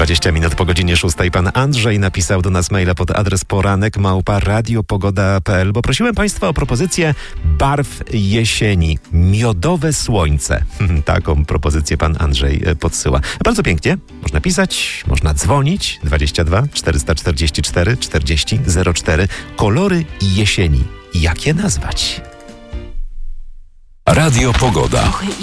20 minut po godzinie 6. Pan Andrzej napisał do nas maila pod adres poranek@radiopogoda.pl, bo prosiłem Państwa o propozycję barw jesieni. Miodowe słońce. Taką propozycję pan Andrzej podsyła. Bardzo pięknie. Można pisać, można dzwonić. 22 444 40 04. Kolory jesieni. Jak je nazwać? Radio Pogoda.